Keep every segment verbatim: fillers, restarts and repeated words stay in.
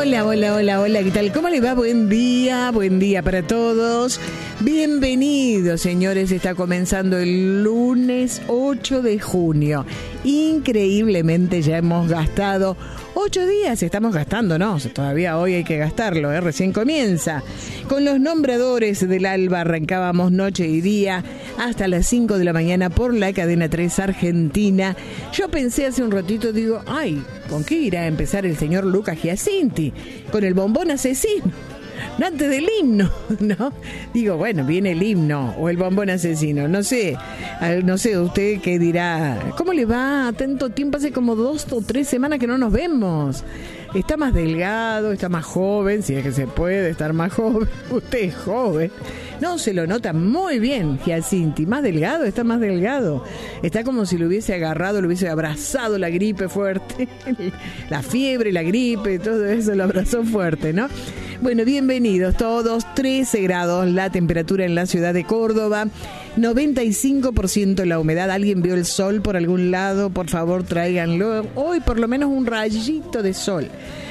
Hola, hola, hola, hola, ¿qué tal? ¿Cómo le va? Buen día, buen día para todos. Bienvenidos, señores. Está comenzando el lunes ocho de junio. Increíblemente ya hemos gastado ocho días, estamos gastando, ¿no? Todavía hoy hay que gastarlo, ¿eh? Recién comienza. Con los nombradores del alba arrancábamos noche y día hasta las cinco de la mañana por la cadena tres Argentina. Yo pensé hace un ratito, digo, ay, ¿con qué irá a empezar el señor Lucas Giacinti? Con el bombón asesino. No, antes del himno, ¿no? Digo, bueno, viene el himno o el bombón asesino, no sé, no sé, usted qué dirá. ¿Cómo le va? Tanto tiempo, hace como dos o tres semanas que no nos vemos. Está más delgado, está más joven, si es que se puede estar más joven. Usted es joven. No, se lo nota muy bien, Giacinti. Más delgado, está más delgado. Está como si lo hubiese agarrado, lo hubiese abrazado la gripe fuerte. La fiebre, la gripe, todo eso lo abrazó fuerte, ¿no? Bueno, bienvenidos todos. trece grados la temperatura en la ciudad de Córdoba. noventa y cinco por ciento la humedad. ¿Alguien vio el sol por algún lado? Por favor, tráiganlo. Hoy por lo menos un rayito de sol.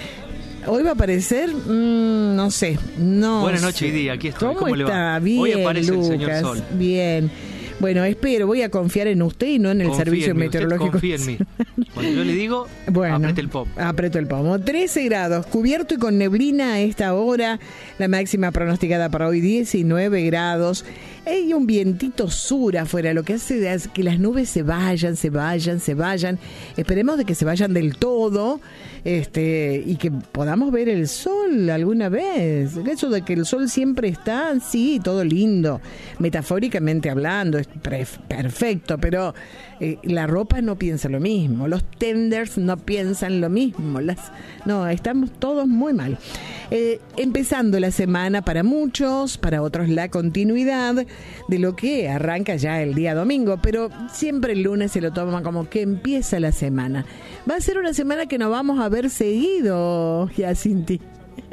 Hoy va a aparecer, mmm, no sé, no Buenas sé. noches y día, aquí estoy. ¿Cómo, ¿Cómo está? le va? Bien, Hoy aparece Lucas, el señor Sol. Bien. Bueno, espero, voy a confiar en usted y no en el Confíe servicio en mí, meteorológico. Confíe en mí. Cuando yo le digo, bueno, apriete el pop. Aprieto el pomo. trece grados, cubierto y con neblina a esta hora. La máxima pronosticada para hoy, diecinueve grados. Hay un vientito sur afuera, lo que hace es que las nubes se vayan, se vayan, se vayan. Esperemos de que se vayan del todo, este, y que podamos ver el sol alguna vez. Eso de que el sol siempre está, sí, todo lindo, metafóricamente hablando, es perfecto, pero eh, la ropa no piensa lo mismo, los tenders no piensan lo mismo, las, no, estamos todos muy mal. Eh, empezando la semana para muchos, para otros la continuidad de lo que arranca ya el día domingo, pero siempre el lunes se lo toma como que empieza la semana. Va a ser una semana que nos vamos a ver seguido, Giacinti.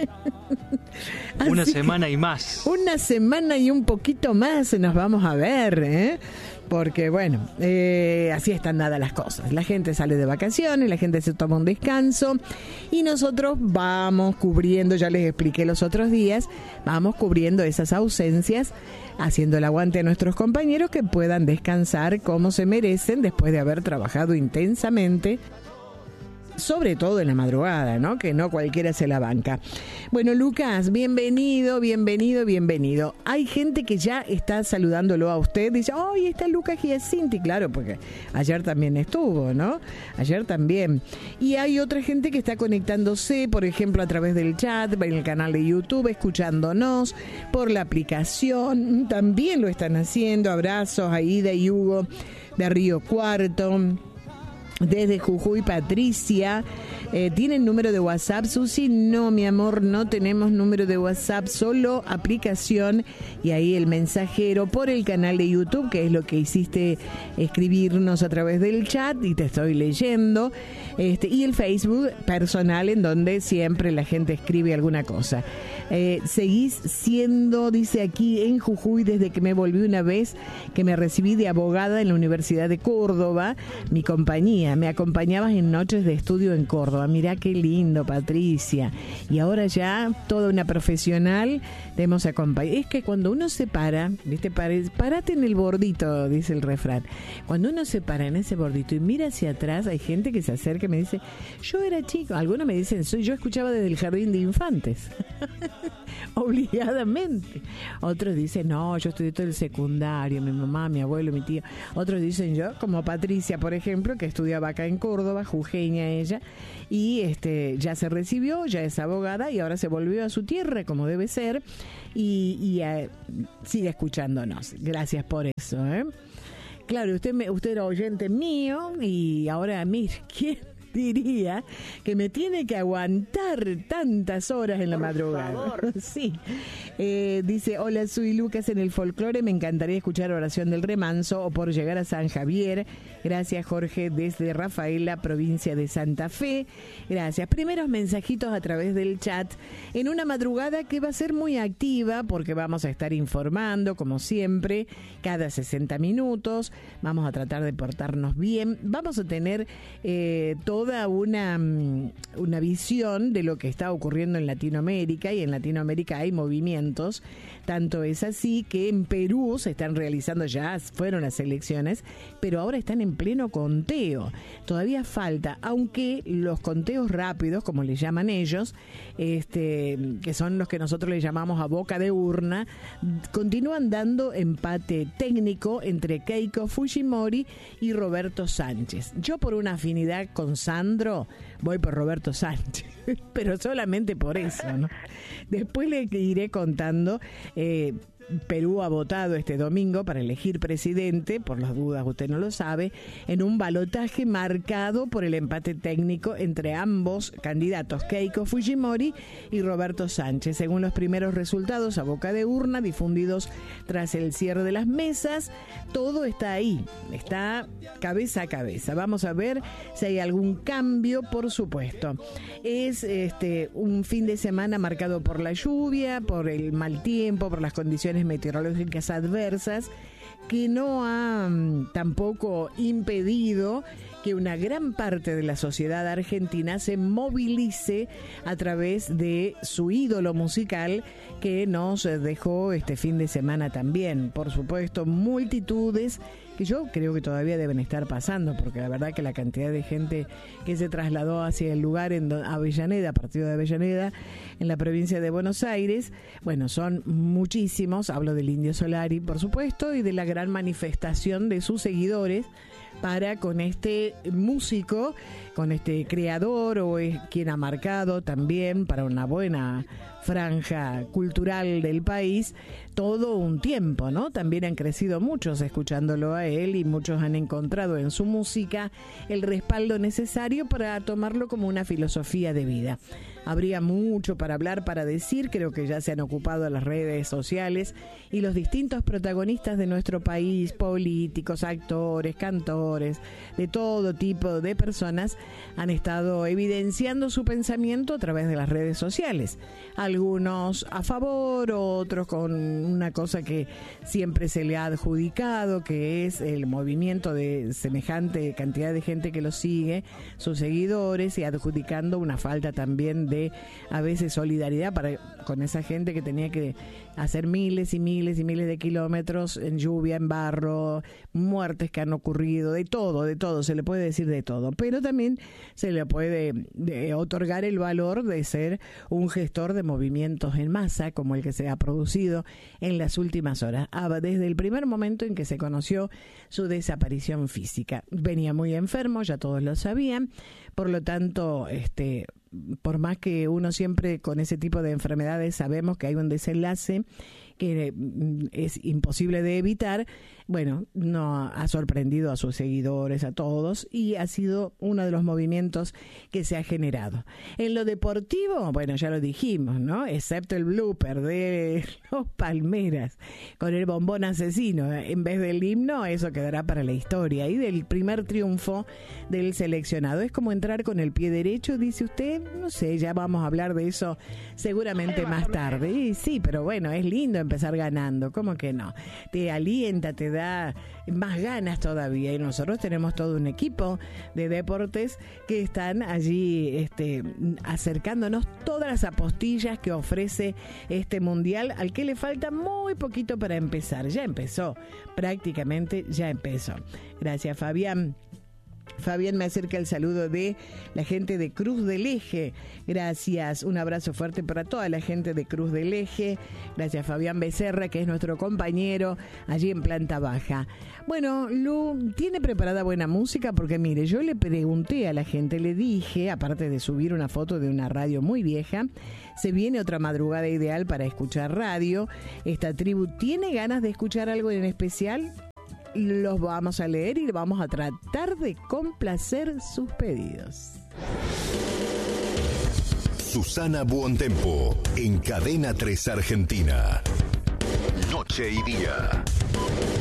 Una semana y más. Una semana y un poquito más nos vamos a ver, ¿eh? Porque, bueno, eh, así están dadas las cosas. La gente sale de vacaciones, la gente se toma un descanso y nosotros vamos cubriendo, ya les expliqué los otros días, vamos cubriendo esas ausencias, haciendo el aguante a nuestros compañeros que puedan descansar como se merecen después de haber trabajado intensamente, sobre todo en la madrugada, ¿no? Que no cualquiera se la banca. Bueno, Lucas, bienvenido, bienvenido, bienvenido. Hay gente que ya está saludándolo a usted. Dice, ¡oh, ahí está Lucas Giacinti! Claro, porque ayer también estuvo, ¿no? Ayer también. Y hay otra gente que está conectándose, por ejemplo, a través del chat, en el canal de YouTube, escuchándonos, por la aplicación. También lo están haciendo. Abrazos a Ida y Hugo de Río Cuarto. Desde Jujuy, Patricia. Eh, ¿Tienen número de WhatsApp, Susi? No, mi amor, no tenemos número de WhatsApp, solo aplicación y ahí el mensajero por el canal de YouTube, que es lo que hiciste escribirnos a través del chat y te estoy leyendo, este, y el Facebook personal en donde siempre la gente escribe alguna cosa. Eh, seguís siendo, dice aquí, en Jujuy desde que me volví una vez que me recibí de abogada en la Universidad de Córdoba, mi compañía. Me acompañabas en noches de estudio en Córdoba. Mirá qué lindo, Patricia. Y ahora ya toda una profesional te hemos acompañado. Es que cuando uno se para, ¿viste? Parate en el bordito, dice el refrán. Cuando uno se para en ese bordito y mira hacia atrás, hay gente que se acerca y me dice, yo era chico. Algunos me dicen, soy yo escuchaba desde el jardín de infantes. Obligadamente. Otros dicen, no, yo estudié todo el secundario, mi mamá, mi abuelo, mi tío. Otros dicen yo, como Patricia, por ejemplo, que estudiaba acá en Córdoba, jujeña ella, y este ya se recibió, ya es abogada y ahora se volvió a su tierra como debe ser y, y eh, sigue escuchándonos. Gracias por eso, ¿eh? Claro, usted me, usted era oyente mío y ahora, mire, ¿quién diría que me tiene que aguantar tantas horas en la por madrugada? Favor. Sí. Eh, dice, hola, soy Lucas en el folclore, me encantaría escuchar Oración del Remanso o Por llegar a San Javier. Gracias, Jorge, desde Rafaela, provincia de Santa Fe. Gracias. Primeros mensajitos a través del chat en una madrugada que va a ser muy activa porque vamos a estar informando, como siempre, cada sesenta minutos. Vamos a tratar de portarnos bien. Vamos a tener eh, toda una, una visión de lo que está ocurriendo en Latinoamérica, y en Latinoamérica hay movimientos. Tanto es así que en Perú se están realizando, ya fueron las elecciones, pero ahora están en pleno conteo. Todavía falta, aunque los conteos rápidos, como le llaman ellos, este, que son los que nosotros le llamamos a boca de urna, continúan dando empate técnico entre Keiko Fujimori y Roberto Sánchez. Yo, por una afinidad con Sandro, voy por Roberto Sánchez, pero solamente por eso, ¿no? Después le iré contando. eh, Perú ha votado este domingo para elegir presidente, por las dudas usted no lo sabe, en un balotaje marcado por el empate técnico entre ambos candidatos, Keiko Fujimori y Roberto Sánchez. Según los primeros resultados a boca de urna difundidos tras el cierre de las mesas, todo está ahí, está cabeza a cabeza. Vamos a ver si hay algún cambio, por supuesto. Es este un fin de semana marcado por la lluvia, por el mal tiempo, por las condiciones meteorológicas adversas, que no han tampoco impedido que una gran parte de la sociedad argentina se movilice a través de su ídolo musical, que nos dejó este fin de semana también. Por supuesto, multitudes que yo creo que todavía deben estar pasando, porque la verdad que la cantidad de gente que se trasladó hacia el lugar en Avellaneda, partido de Avellaneda, en la provincia de Buenos Aires, bueno, son muchísimos. Hablo del Indio Solari, por supuesto, y de la gran manifestación de sus seguidores para con este músico, con este creador, o es quien ha marcado también para una buena franja cultural del país todo un tiempo, ¿no? También han crecido muchos escuchándolo a él, y muchos han encontrado en su música el respaldo necesario para tomarlo como una filosofía de vida. Habría mucho para hablar, para decir. Creo que ya se han ocupado las redes sociales y los distintos protagonistas de nuestro país, políticos, actores, cantores, de todo tipo de personas, han estado evidenciando su pensamiento a través de las redes sociales. Algunos a favor, otros con una cosa que siempre se le ha adjudicado, que es el movimiento de semejante cantidad de gente que lo sigue, sus seguidores, y adjudicando una falta también de, a veces, solidaridad para con esa gente que tenía que hacer miles y miles y miles de kilómetros en lluvia, en barro, muertes que han ocurrido, de todo, de todo, se le puede decir de todo, pero también se le puede de, otorgar el valor de ser un gestor de movimientos en masa, como el que se ha producido en las últimas horas, desde el primer momento en que se conoció su desaparición física. Venía muy enfermo, ya todos lo sabían, por lo tanto, este... por más que uno siempre con ese tipo de enfermedades sabemos que hay un desenlace que es imposible de evitar, bueno, no ha sorprendido a sus seguidores, a todos, y ha sido uno de los movimientos que se ha generado. En lo deportivo, bueno, ya lo dijimos, ¿no? Excepto el blooper de los Palmeras con el bombón asesino en vez del himno, eso quedará para la historia. Y del primer triunfo del seleccionado, es como entrar con el pie derecho, dice usted. No sé, ya vamos a hablar de eso seguramente más tarde. Y sí, pero bueno, es lindo empezar ganando, ¿cómo que no? Te alienta, te da más ganas todavía, y nosotros tenemos todo un equipo de deportes que están allí este, acercándonos todas las apostillas que ofrece este mundial, al que le falta muy poquito para empezar. Ya empezó, prácticamente ya empezó. Gracias, Fabián. Fabián me acerca el saludo de la gente de Cruz del Eje. Gracias, un abrazo fuerte para toda la gente de Cruz del Eje. Gracias, Fabián Becerra, que es nuestro compañero allí en planta baja. Bueno, Lu, ¿tiene preparada buena música? Porque mire, yo le pregunté a la gente, le dije, aparte de subir una foto de una radio muy vieja, se viene otra madrugada ideal para escuchar radio. Esta tribu tiene ganas de escuchar algo en especial. Los vamos a leer y vamos a tratar de complacer sus pedidos. Susana Buontempo en Cadena tres Argentina. Noche y día.